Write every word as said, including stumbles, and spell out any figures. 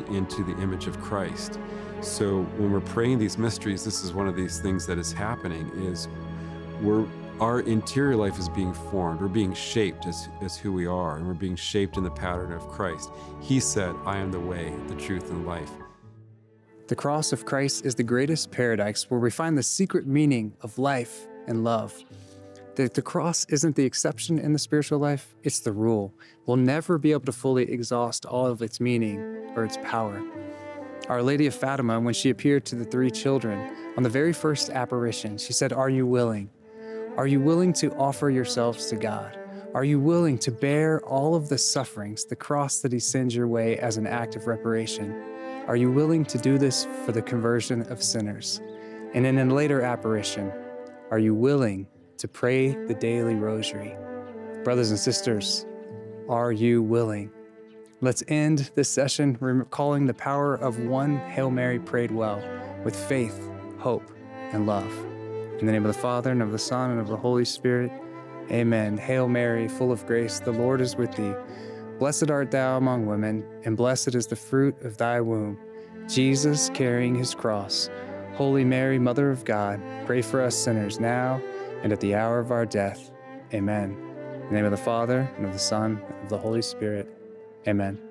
into the image of Christ. So when we're praying these mysteries, this is one of these things that is happening, is we're, our interior life is being formed. We're being shaped as, as who we are, and we're being shaped in the pattern of Christ. He said, I am the way, the truth, and life. The cross of Christ is the greatest paradise where we find the secret meaning of life and love. The, the cross isn't the exception in the spiritual life, it's the rule. We'll never be able to fully exhaust all of its meaning or its power. Our Lady of Fatima, when she appeared to the three children, on the very first apparition, she said, are you willing? Are you willing to offer yourselves to God? Are you willing to bear all of the sufferings, the cross that he sends your way as an act of reparation? Are you willing to do this for the conversion of sinners? And in a later apparition, are you willing to pray the daily rosary? Brothers and sisters, are you willing? Let's end this session recalling the power of one Hail Mary prayed well, with faith, hope, and love. In the name of the Father, and of the Son, and of the Holy Spirit, amen. Hail Mary, full of grace, the Lord is with thee. Blessed art thou among women, and blessed is the fruit of thy womb, Jesus, carrying his cross. Holy Mary, Mother of God, pray for us sinners now and at the hour of our death. Amen. In the name of the Father, and of the Son, and of the Holy Spirit. Amen.